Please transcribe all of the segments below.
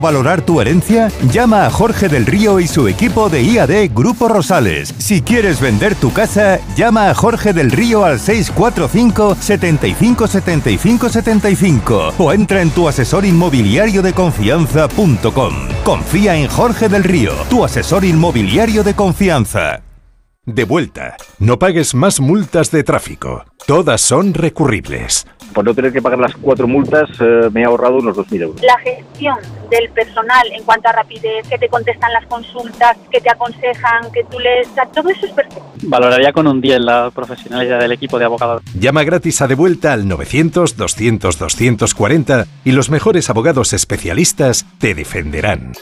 ¿Valorar tu herencia? Llama a Jorge del Río y su equipo de IAD Grupo Rosales. Si quieres vender tu casa, llama a Jorge del Río al 645 75 75 75 o entra en tuasesorinmobiliariodeconfianza.com. Confía en Jorge del Río, tu asesor inmobiliario de confianza. De vuelta. No pagues más multas de tráfico. Todas son recurribles. Por no tener que pagar las 4 multas, me he ahorrado unos 2.000 euros. La gestión del personal en cuanto a rapidez, que te contestan las consultas, que te aconsejan, que tú lees, todo eso es perfecto. Valoraría con un 10 la profesionalidad del equipo de abogados. Llama gratis a De Vuelta al 900-200-240 y los mejores abogados especialistas te defenderán.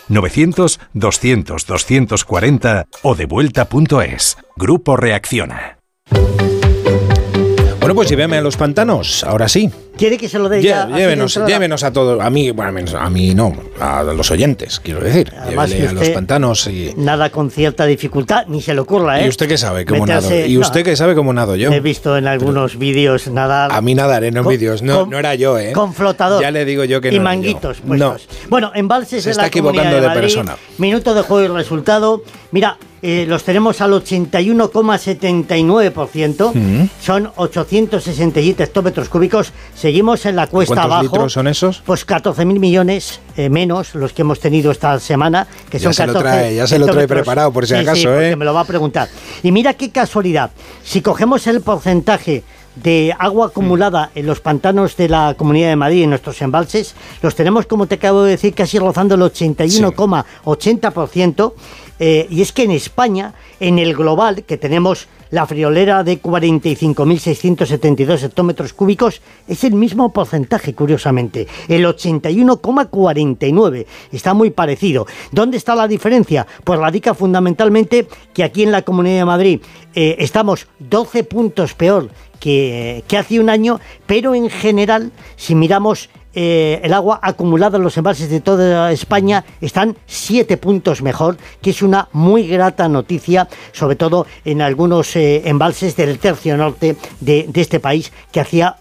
900-200-240 o devuelta.es. Grupo Reacciona. Bueno, pues lléveme a los pantanos, ahora sí. ¿Quiere que se lo dé ya? Llévenos a todos, a mí no, a los oyentes, quiero decir. Además, llévele a los pantanos y... Nada con cierta dificultad, ni se le ocurra, ¿eh? ¿Y usted qué sabe cómo nado? ¿Y usted qué sabe cómo nado yo? He visto en algunos vídeos nadar... A mí nadaré, no en vídeos, no era yo, ¿eh? Con flotador. Ya le digo yo que no. Y manguitos puestos. No. Bueno, embalses se de está la Comunidad de Madrid, persona. Minuto de juego y resultado. Mira, los tenemos al 81,79%. Son 867 hectómetros cúbicos. Seguimos en la cuesta abajo. ¿Cuántos litros son esos? Pues 14.000 millones menos los que hemos tenido esta semana, que son 14. Ya se lo trae preparado por si acaso, porque me lo va a preguntar. Y mira qué casualidad. Si cogemos el porcentaje de agua acumulada en los pantanos de la Comunidad de Madrid, en nuestros embalses, los tenemos, como te acabo de decir, casi rozando el 81,80%. Y es que en España, en el global, que tenemos la friolera de 45.672 hectómetros cúbicos, es el mismo porcentaje, curiosamente, el 81,49. Está muy parecido. ¿Dónde está la diferencia? Pues radica fundamentalmente que aquí en la Comunidad de Madrid estamos 12 puntos peor que hace un año, pero en general, si miramos el agua acumulada en los embalses de toda España, están 7 puntos mejor, que es una muy grata noticia, sobre todo en algunos embalses del tercio norte de este país, que hacía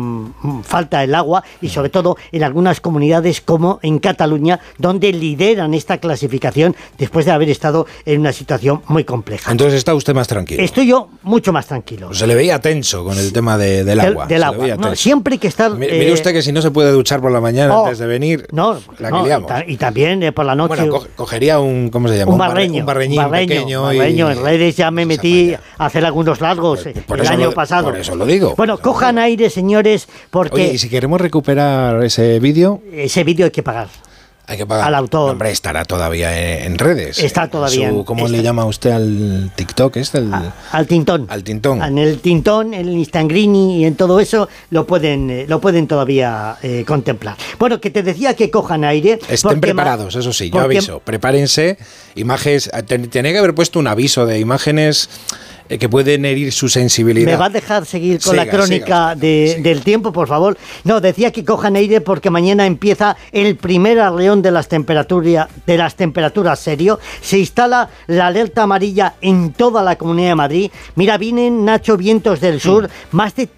falta el agua, y sobre todo en algunas comunidades como en Cataluña, donde lideran esta clasificación después de haber estado en una situación muy compleja. Entonces está usted más tranquilo. Estoy yo mucho más tranquilo. Se le veía tenso con el tema del agua. Del agua. No, siempre hay que estar... Mire usted que si no se puede duchar por la mañana antes de venir, la que liamos. Y también por la noche... Bueno, cogería un... ¿Cómo se llama? Un barreño pequeño. En redes ya me metí a hacer algunos largos el año pasado. Por eso lo digo. Bueno, cojan aire, señores, porque... Oye, y si queremos recuperar ese vídeo... Ese vídeo hay que pagar. Hay que pagar. Al autor. Hombre, estará todavía en redes. Está todavía. ¿Cómo le llama usted al TikTok? Al Tintón. Al Tintón. En el Tintón, en el Instagrini y en todo eso lo pueden todavía contemplar. Bueno, que te decía que cojan aire. Estén preparados, eso sí, yo aviso. Prepárense. Imágenes. Tenía que haber puesto un aviso de imágenes que pueden herir su sensibilidad. ¿Me va a dejar seguir con la crónica del tiempo, por favor? No, decía que cojan aire porque mañana empieza el primer arreón de las temperaturas serio. Se instala la alerta amarilla en toda la Comunidad de Madrid. Mira, vienen, Nacho, vientos del sur, más de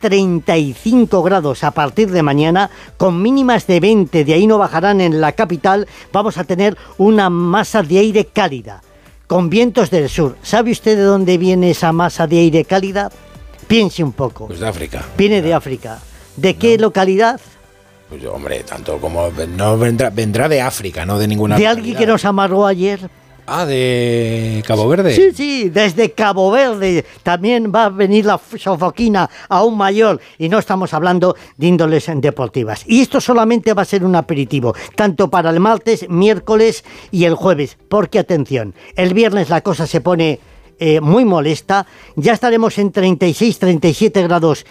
35 grados a partir de mañana, con mínimas de 20, de ahí no bajarán en la capital. Vamos a tener una masa de aire cálida, con vientos del sur. ¿Sabe usted de dónde viene esa masa de aire cálida? Piense un poco. Pues de África. Viene de África. ¿De qué localidad? Pues hombre, tanto como... No vendrá de África, no de ninguna ¿De localidad. alguien que nos amargó ayer? Ah, ¿de Cabo Verde? Sí, desde Cabo Verde también va a venir la sofoquina aún mayor, y no estamos hablando de índoles deportivas. Y esto solamente va a ser un aperitivo, tanto para el martes, miércoles y el jueves, porque atención, el viernes la cosa se pone muy molesta. Ya estaremos en 36-37 grados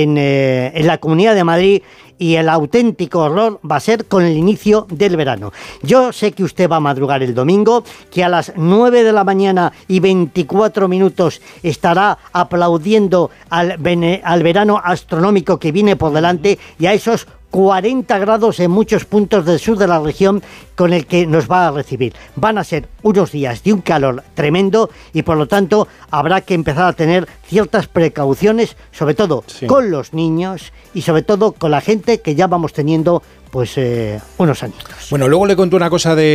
en la Comunidad de Madrid, y el auténtico horror va a ser con el inicio del verano. Yo sé que usted va a madrugar el domingo, que a las 9 de la mañana y 24 minutos estará aplaudiendo al verano astronómico que viene por delante, y a esos 40 grados en muchos puntos del sur de la región con el que nos va a recibir. Van a ser unos días de un calor tremendo y por lo tanto habrá que empezar a tener ciertas precauciones, sobre todo con los niños y sobre todo con la gente que ya vamos teniendo pues unos añitos. Bueno, luego le cuento una cosa de